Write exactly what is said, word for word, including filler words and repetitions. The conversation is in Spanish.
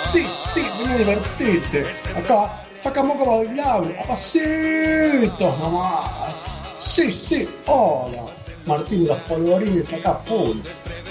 Sí, sí, vení a divertirte. Acá sacamos como bailable, a pasitos nomás. Sí, sí, hola. Martín de los polvorines acá full.